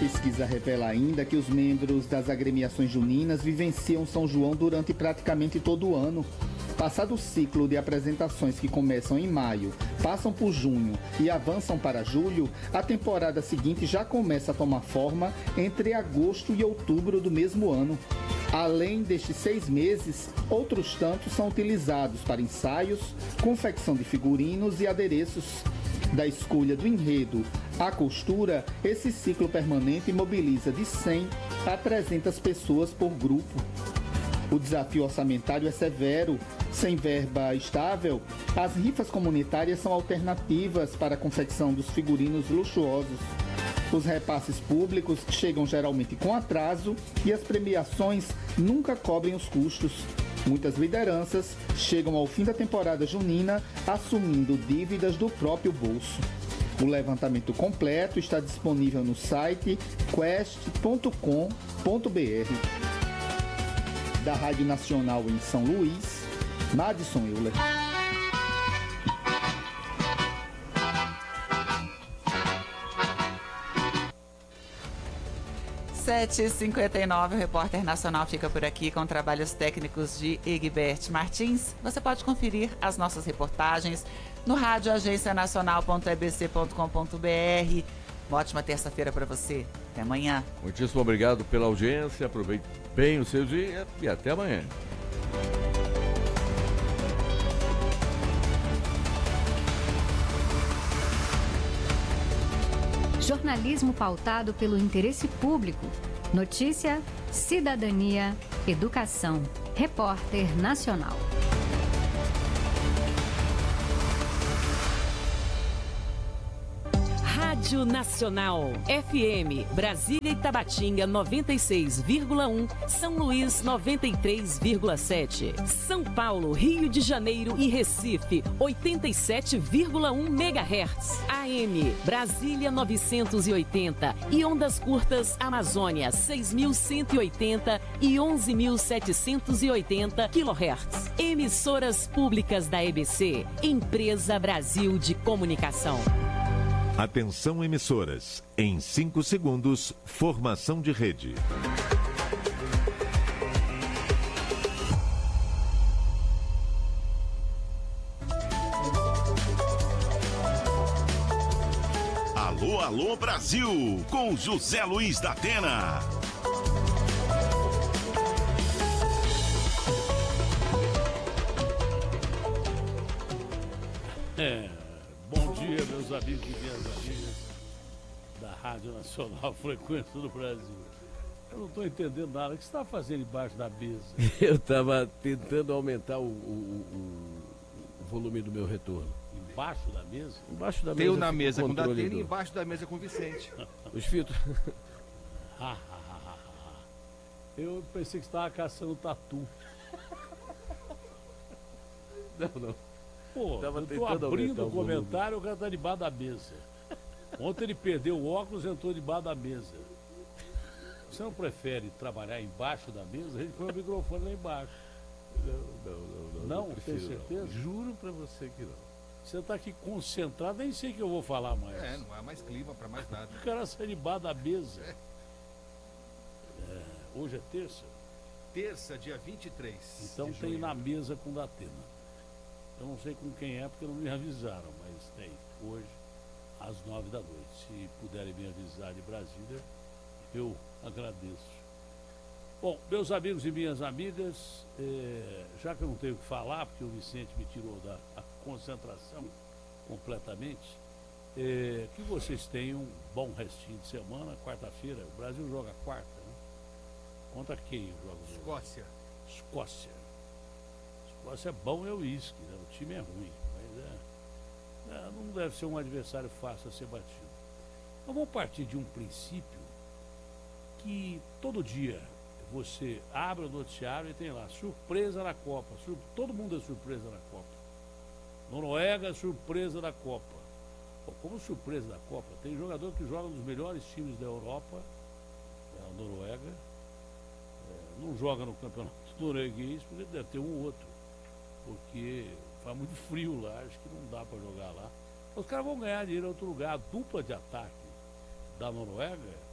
Pesquisa revela ainda que os membros das agremiações juninas vivenciam São João durante praticamente todo o ano. Passado o ciclo de apresentações que começam em maio, passam por junho e avançam para julho, a temporada seguinte já começa a tomar forma entre agosto e outubro do mesmo ano. Além destes 6 meses, outros tantos são utilizados para ensaios, confecção de figurinos e adereços. Da escolha do enredo à costura, esse ciclo permanente mobiliza de 100 a 300 pessoas por grupo. O desafio orçamentário é severo. Sem verba estável, as rifas comunitárias são alternativas para a confecção dos figurinos luxuosos. Os repasses públicos chegam geralmente com atraso e as premiações nunca cobrem os custos. Muitas lideranças chegam ao fim da temporada junina assumindo dívidas do próprio bolso. O levantamento completo está disponível no site quest.com.br. Da Rádio Nacional em São Luís, Madison Euler. 7h59, o Repórter Nacional fica por aqui com trabalhos técnicos de Egbert Martins. Você pode conferir as nossas reportagens no rádio agencianacional.ebc.com.br. Uma ótima terça-feira para você. Até amanhã. Muitíssimo obrigado pela audiência. Aproveite bem o seu dia e até amanhã. Jornalismo pautado pelo interesse público. Notícia, cidadania, educação. Repórter Nacional. Rádio Nacional, FM, Brasília e Tabatinga 96,1, São Luís 93,7, São Paulo, Rio de Janeiro e Recife 87,1 MHz, AM, Brasília 980 e ondas curtas Amazônia 6.180 e 11.780 kHz. Emissoras públicas da EBC, Empresa Brasil de Comunicação. Atenção emissoras, em 5 segundos, formação de rede. Alô, alô Brasil, com José Luiz da Atena. Bom dia, meus amigos e minhas amigas da Rádio Nacional Frequência do Brasil. Eu não estou entendendo nada. O que você está fazendo embaixo da mesa? Eu estava tentando aumentar o volume do meu retorno. Embaixo da mesa? Embaixo da mesa. Teu na mesa com o Datena e embaixo da mesa com o Vicente. Os filtros. Eu pensei que você estava caçando tatu. Não. Pô, eu tô abrindo o comentário, o cara tá debaixo da mesa. Ontem ele perdeu o óculos e entrou debaixo da mesa. Você não prefere trabalhar embaixo da mesa? A gente põe o microfone lá embaixo. Não, tem certeza? Não. Juro pra você que não. Você tá aqui concentrado, nem sei o que eu vou falar mais. Não há mais clima pra mais nada. O cara sai debaixo da mesa. Hoje é terça? Terça, dia 23. Então tem na mesa com o Datena. Eu não sei com quem é, porque não me avisaram, mas tem hoje, às 9 da noite. Se puderem me avisar de Brasília, eu agradeço. Bom, meus amigos e minhas amigas, já que eu não tenho o que falar, porque o Vicente me tirou da concentração completamente, que vocês tenham um bom restinho de semana. Quarta-feira, o Brasil joga quarta, né? Contra quem joga? Escócia. Escócia é bom, é o uísque, né? O time é ruim, mas não deve ser um adversário fácil a ser batido. Então vamos partir de um princípio que todo dia você abre o noticiário e tem lá, surpresa na Copa. Todo mundo é surpresa na Copa. Noruega, surpresa da Copa. Pô, como surpresa da Copa, tem jogador que joga nos melhores times da Europa, a Noruega, não joga no campeonato norueguês, porque deve ter um outro. Porque faz muito frio lá, acho que não dá para jogar lá. Os caras vão ganhar dinheiro em outro lugar. A dupla de ataque da Noruega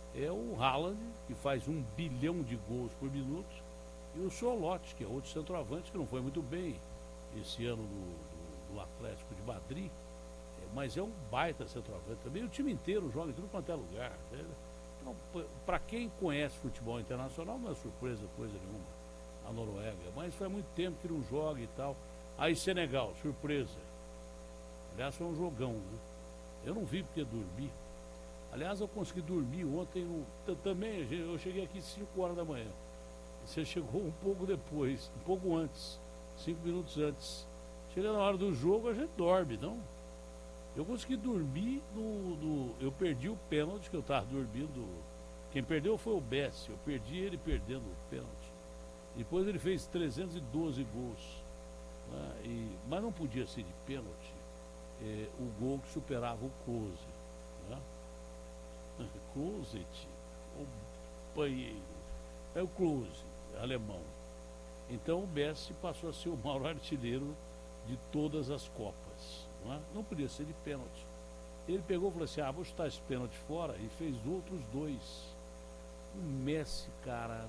é o Haaland, que faz 1 bilhão de gols por minuto, e o Solote, que é outro centroavante que não foi muito bem esse ano no Atlético de Madrid, mas é um baita centroavante também. O time inteiro joga em tudo quanto é lugar. Né? Então, para quem conhece futebol internacional, não é surpresa coisa nenhuma a Noruega, mas faz muito tempo que não joga e tal. Aí Senegal, surpresa. Aliás, foi um jogão, né? Eu não vi porque dormi. Aliás, eu consegui dormir ontem também. Eu cheguei aqui 5 horas da manhã. Você chegou um pouco depois, um pouco antes, 5 minutos antes. Chega na hora do jogo, a gente dorme, não? Eu consegui dormir eu perdi o pênalti que eu estava dormindo. Quem perdeu foi o Bessi. Eu perdi ele perdendo o pênalti. Depois ele fez 312 gols. Né? Mas não podia ser de pênalti. O gol que superava o Klose. Né? Klose, companheiro. É o Klose, alemão. Então o Messi passou a ser o maior artilheiro de todas as Copas. Não podia ser de pênalti. Ele pegou e falou assim, vou chutar esse pênalti fora, e fez outros 2. O Messi, cara,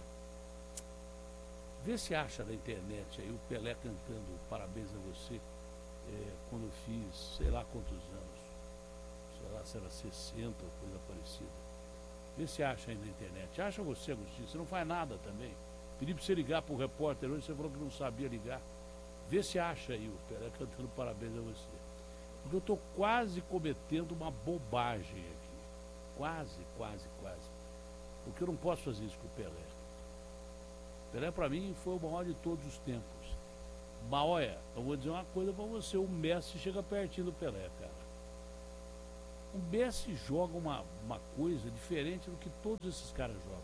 vê se acha na internet aí o Pelé cantando parabéns a você, quando eu fiz sei lá quantos anos, sei lá se era 60 ou coisa parecida. Vê se acha aí na internet. Acha você, Agostinho, você não faz nada também. Pedi para você ligar para o repórter hoje, você falou que não sabia ligar. Vê se acha aí o Pelé cantando parabéns a você. Porque eu estou quase cometendo uma bobagem aqui. Quase. Porque eu não posso fazer isso com o Pelé. O Pelé, para mim, foi o maior de todos os tempos. Mas olha, eu vou dizer uma coisa para você: o Messi chega pertinho do Pelé, cara. O Messi joga uma coisa diferente do que todos esses caras jogam.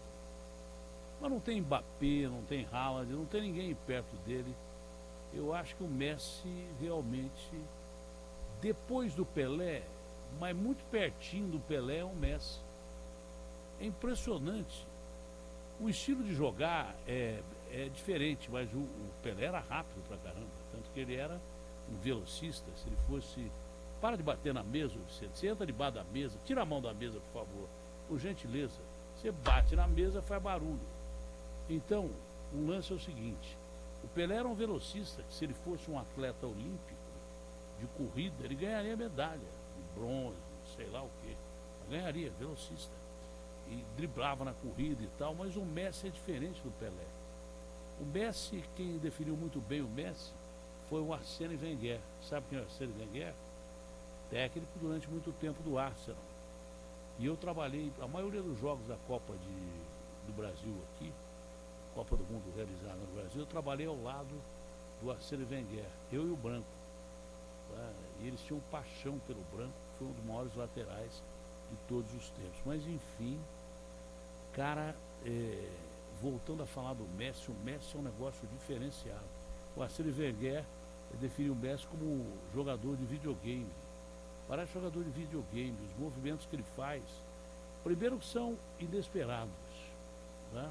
Mas não tem Mbappé, não tem Haaland, não tem ninguém perto dele. Eu acho que o Messi realmente, depois do Pelé, mas muito pertinho do Pelé, é o Messi. É impressionante. O estilo de jogar é diferente, mas o Pelé era rápido pra caramba. Tanto que ele era um velocista. Se ele fosse... Para de bater na mesa, você entra debaixo da mesa, tira a mão da mesa, por favor, por gentileza. Você bate na mesa, faz barulho. Então, o lance é o seguinte: o Pelé era um velocista, que se ele fosse um atleta olímpico de corrida, ele ganharia medalha de bronze, sei lá o quê. Ganharia, velocista. E driblava na corrida e tal, mas o Messi é diferente do Pelé. O Messi, quem definiu muito bem o Messi, foi o Arsène Wenger. Sabe quem é o Arsène Wenger? Técnico durante muito tempo do Arsenal. E eu trabalhei, a maioria dos jogos da Copa do Brasil aqui, Copa do Mundo realizada no Brasil, eu trabalhei ao lado do Arsène Wenger, eu e o Branco. Tá? E eles tinham paixão pelo Branco, que foi um dos maiores laterais de todos os tempos. Mas enfim, cara, voltando a falar do Messi, o Messi é um negócio diferenciado. O Arsène Wenger definiu o Messi como jogador de videogame. Parece jogador de videogame, os movimentos que ele faz, primeiro que são inesperados, né?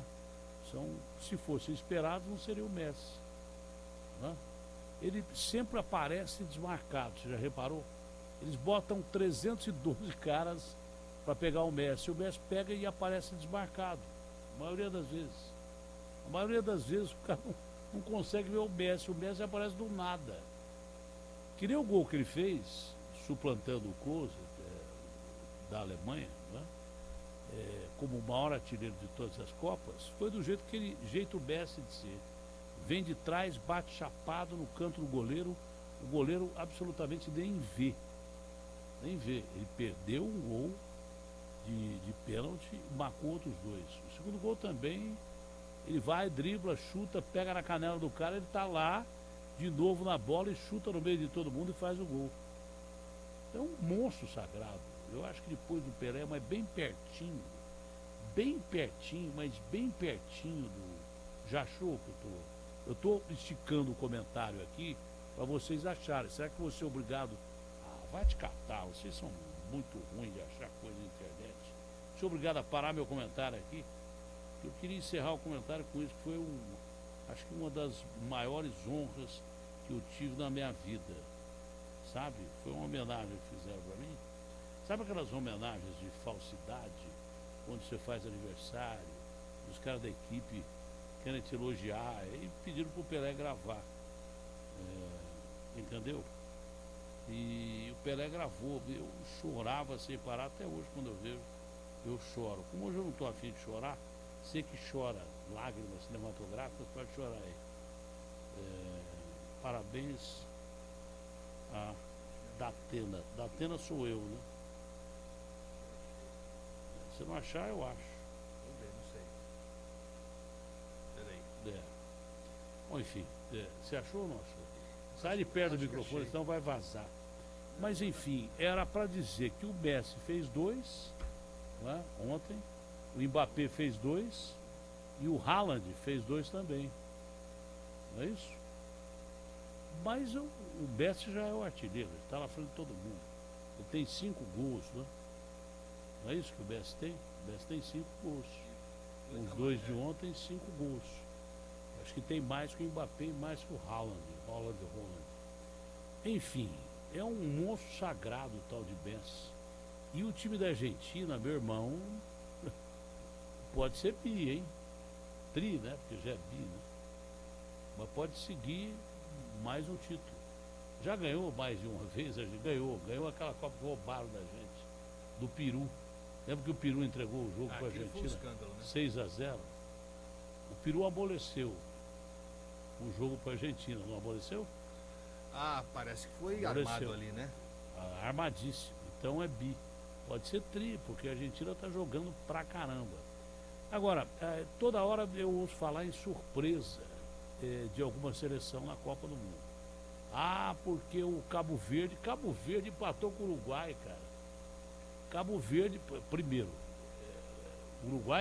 Se fossem esperados, não seria o Messi, né? Ele sempre aparece desmarcado, você já reparou? Eles botam 312 caras para pegar o Messi pega e aparece desmarcado, a maioria das vezes. A maioria das vezes o cara não consegue ver o Messi aparece do nada. Que nem o gol que ele fez, suplantando o Klose, da Alemanha, né? Como o maior artilheiro de todas as Copas, foi do jeito jeito Messi de ser. Vem de trás, bate chapado no canto do goleiro, o goleiro absolutamente nem vê. Ele perdeu um gol de pênalti e marcou outros 2. O segundo gol também, ele vai, dribla, chuta, pega na canela do cara, ele tá lá de novo na bola e chuta no meio de todo mundo e faz o gol. É um monstro sagrado. Eu acho que depois do Pelé, mas bem pertinho, mas bem pertinho do... Já achou que eu tô esticando o comentário aqui para vocês acharem. Será que você é obrigado... vai te catar, vocês são muito ruins de achar coisa na internet. Sou obrigado a parar meu comentário aqui. Eu queria encerrar o comentário com isso, que foi acho que uma das maiores honras que eu tive na minha vida. Sabe? Foi uma homenagem que fizeram para mim. Sabe aquelas homenagens de falsidade? quando você faz aniversário, os caras da equipe querem te elogiar e pediram pro Pelé gravar. Entendeu? E o Pelé gravou, eu chorava sem parar, até hoje quando eu vejo, eu choro. Como hoje eu não estou afim de chorar, você que chora lágrimas cinematográficas, pode chorar aí. Parabéns a Datena. Datena sou eu, né? Se não achar, eu acho. Vamos ver, não sei. Peraí. Bom, enfim, você achou ou não achou? Sai de perto do microfone, senão vai vazar. Mas enfim, era para dizer que o Messi fez 2, né, ontem, o Mbappé fez 2 e o Haaland fez 2 também. Não é isso? Mas o Messi já é o artilheiro, ele está na frente de todo mundo. Ele tem 5 gols, né? Não é isso que o Messi tem? O Messi tem 5 gols. Os 2 de ontem, 5 gols. Acho que tem mais que o Mbappé e mais que o Haaland. Enfim, é um monstro sagrado o tal de Messi. E o time da Argentina, meu irmão, pode ser bi, hein? Tri, né? Porque já é bi, né? Mas pode seguir mais um título. Já ganhou mais de uma vez, a gente ganhou aquela Copa que roubaram da gente, do Peru. Lembra que o Peru entregou o jogo para a Argentina? Foi um escândalo, né? 6-0. O Peru amoleceu o jogo para a Argentina, não amoleceu? Ah, parece que foi amoleceu. Armado ali, né? Armadíssimo. Então é bi. Pode ser tri, porque a Argentina está jogando pra caramba. Agora, toda hora eu ouço falar em surpresa de alguma seleção na Copa do Mundo. Ah, porque o Cabo Verde empatou com o Uruguai, cara. Cabo Verde, primeiro, Uruguai